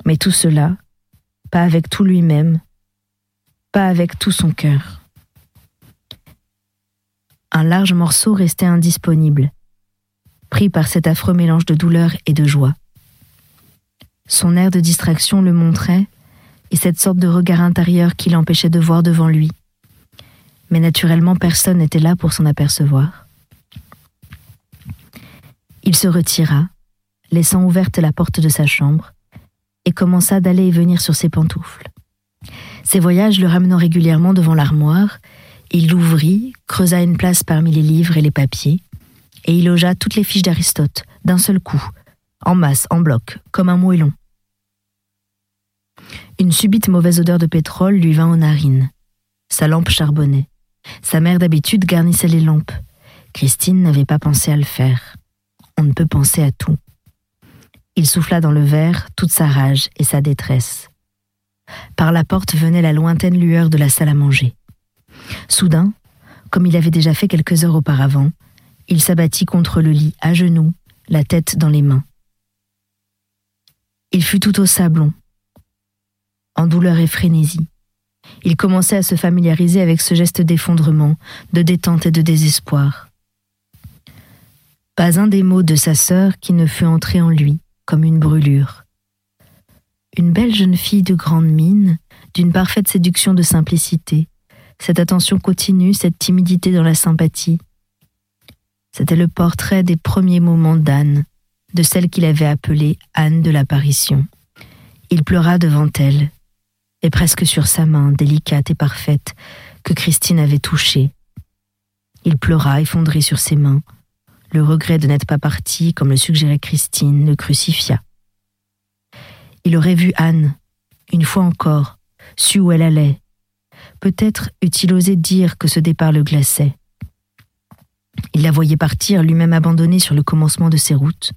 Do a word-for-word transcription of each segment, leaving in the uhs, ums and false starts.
Mais tout cela, pas avec tout lui-même, pas avec tout son cœur. Un large morceau restait indisponible, pris par cet affreux mélange de douleur et de joie. Son air de distraction le montrait, et cette sorte de regard intérieur qui l'empêchait de voir devant lui. Mais naturellement, personne n'était là pour s'en apercevoir. Il se retira, laissant ouverte la porte de sa chambre, et commença d'aller et venir sur ses pantoufles. Ses voyages le ramenant régulièrement devant l'armoire, il l'ouvrit, creusa une place parmi les livres et les papiers, et y logea toutes les fiches d'Aristote, d'un seul coup, en masse, en bloc, comme un moellon. Une subite mauvaise odeur de pétrole lui vint aux narines. Sa lampe charbonnait. Sa mère d'habitude garnissait les lampes. Christine n'avait pas pensé à le faire. On ne peut penser à tout. Il souffla dans le verre toute sa rage et sa détresse. Par la porte venait la lointaine lueur de la salle à manger. Soudain, comme il avait déjà fait quelques heures auparavant, il s'abattit contre le lit, à genoux, la tête dans les mains. Il fut tout au sablon, en douleur et frénésie. Il commençait à se familiariser avec ce geste d'effondrement, de détente et de désespoir. Pas un des mots de sa sœur qui ne fût entré en lui, comme une brûlure. Une belle jeune fille de grande mine, d'une parfaite séduction de simplicité, cette attention continue, cette timidité dans la sympathie. C'était le portrait des premiers moments d'Anne, de celle qu'il avait appelée Anne de l'apparition. Il pleura devant elle, et presque sur sa main, délicate et parfaite, que Christine avait touchée. Il pleura, effondré sur ses mains. Le regret de n'être pas parti, comme le suggérait Christine, le crucifia. Il aurait vu Anne, une fois encore, su où elle allait. Peut-être eût-il osé dire que ce départ le glaçait. Il la voyait partir, lui-même abandonné sur le commencement de ses routes.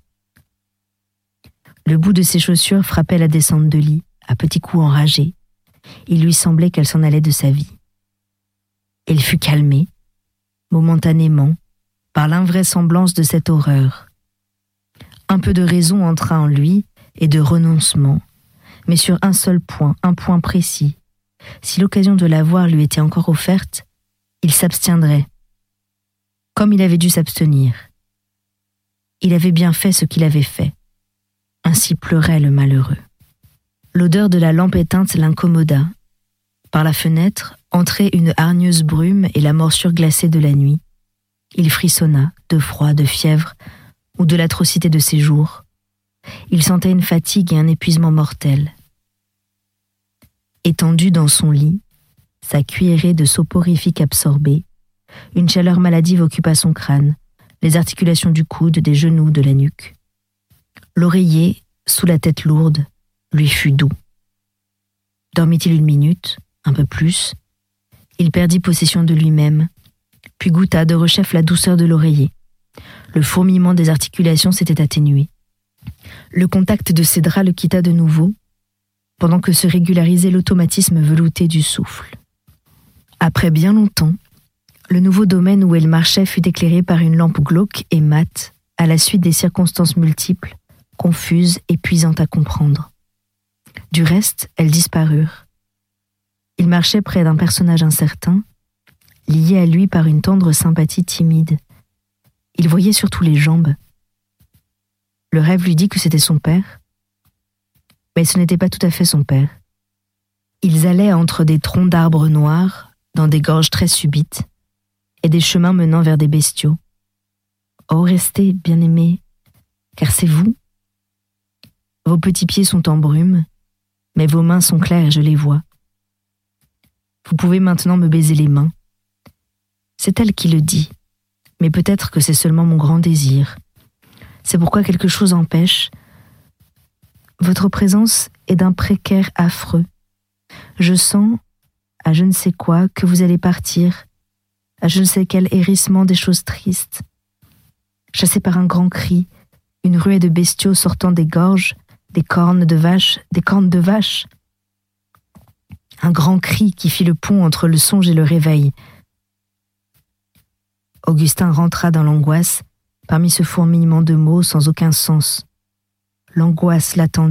Le bout de ses chaussures frappait la descente de lit, à petits coups enragés. Il lui semblait qu'elle s'en allait de sa vie. Elle fut calmée, momentanément, par l'invraisemblance de cette horreur. Un peu de raison entra en lui, et de renoncement, mais sur un seul point, un point précis. Si l'occasion de la voir lui était encore offerte, il s'abstiendrait, comme il avait dû s'abstenir. Il avait bien fait ce qu'il avait fait. Ainsi pleurait le malheureux. L'odeur de la lampe éteinte l'incommoda. Par la fenêtre entrait une hargneuse brume et la morsure glacée de la nuit. Il frissonna, de froid, de fièvre, ou de l'atrocité de ses jours. Il sentait une fatigue et un épuisement mortels. Étendu dans son lit, sa cuillerée de soporifique absorbée, une chaleur maladive occupa son crâne, les articulations du coude, des genoux, de la nuque. L'oreiller, sous la tête lourde, lui fut doux. Dormit-il une minute, un peu plus? Il perdit possession de lui-même, puis goûta de rechef la douceur de l'oreiller. Le fourmillement des articulations s'était atténué. Le contact de ses draps le quitta de nouveau, pendant que se régularisait l'automatisme velouté du souffle. Après bien longtemps, le nouveau domaine où elle marchait fut éclairé par une lampe glauque et mate, à la suite des circonstances multiples, confuses, épuisantes à comprendre. Du reste, elles disparurent. Il marchait près d'un personnage incertain, lié à lui par une tendre sympathie timide. Il voyait surtout les jambes. Le rêve lui dit que c'était son père, mais ce n'était pas tout à fait son père. Ils allaient entre des troncs d'arbres noirs, dans des gorges très subites, et des chemins menant vers des bestiaux. Oh, restez, bien-aimé, car c'est vous. Vos petits pieds sont en brume, mais vos mains sont claires et je les vois. Vous pouvez maintenant me baiser les mains. C'est elle qui le dit, mais peut-être que c'est seulement mon grand désir. C'est pourquoi quelque chose empêche. Votre présence est d'un précaire affreux. Je sens, à je ne sais quoi, que vous allez partir, à je ne sais quel hérissement des choses tristes. Chassé par un grand cri, une ruée de bestiaux sortant des gorges, des cornes de vaches, des cornes de vaches. Un grand cri qui fit le pont entre le songe et le réveil. Augustin rentra dans l'angoisse, parmi ce fourmillement de mots sans aucun sens. L'angoisse l'attendait.